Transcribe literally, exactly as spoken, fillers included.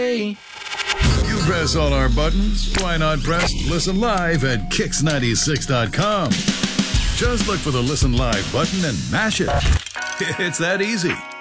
Hey. You press all our buttons. Why not press Listen Live at kicks ninety-six dot com? Just look for the Listen Live button and mash it. It's that easy.